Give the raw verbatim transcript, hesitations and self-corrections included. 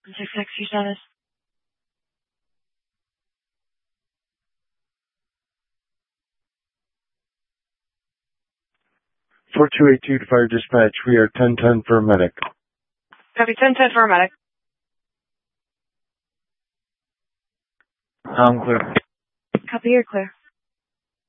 six six, your status. four two eight two to fire dispatch. We are ten ten for a medic. Copy, ten ten for a medic. I'm clear. Copy, you're clear.